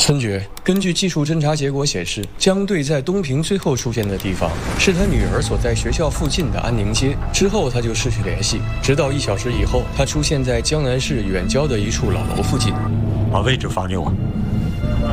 村爵，根据技术侦查结果显示，江队在东平最后出现的地方是他女儿所在学校附近的安宁街，之后他就失去联系，直到1小时以后，他出现在江南市远郊的一处老楼附近。 把位置发给我。